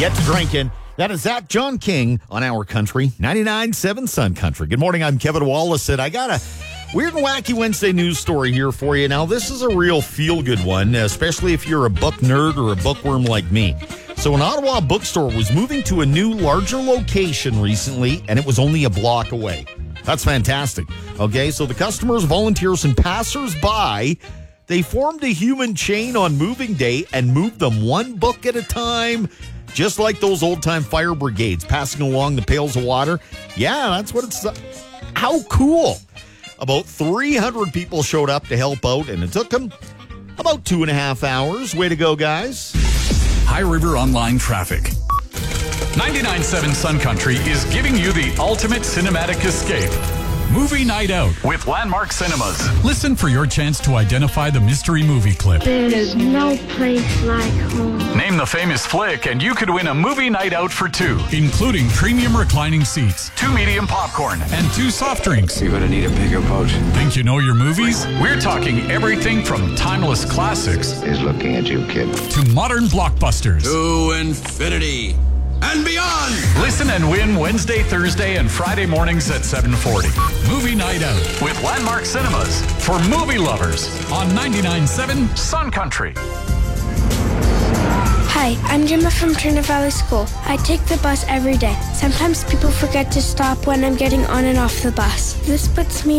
get to drinking. That is Zach John King on Our Country, 99.7 Sun Country. Good morning, I'm Kevin Wallace, and I got a weird and wacky Wednesday news story here for you. Now, this is a real feel-good one, especially if you're a book nerd or a bookworm like me. So an Ottawa bookstore was moving to a new, larger location recently, and it was only a block away. That's fantastic. Okay, so the customers, volunteers, and passers-by, they formed a human chain on moving day and moved them one book at a time, just like those old-time fire brigades passing along the pails of water. Yeah, that's what it's... How cool. About 300 people showed up to help out, and it took them about 2.5 hours. Way to go, guys. High River Online Traffic. 99.7 Sun Country is giving you the ultimate cinematic escape. Movie Night Out with Landmark Cinemas. Listen for your chance to identify the mystery movie clip. There's no place like home. Name the famous flick and you could win a movie night out for two, including premium reclining seats, 2 medium popcorn, and 2 soft drinks. You're gonna need a bigger boat. Think you know your movies? We're talking everything from timeless classics He's looking at you, kid. to modern blockbusters. To infinity and beyond. Listen and win Wednesday, Thursday, and Friday mornings at 7:40. Movie Night Out with Landmark Cinemas for movie lovers on 99.7 Sun Country. Hi, I'm Gemma from Turner Valley School. I take the bus every day. Sometimes people forget to stop when I'm getting on and off the bus. This puts me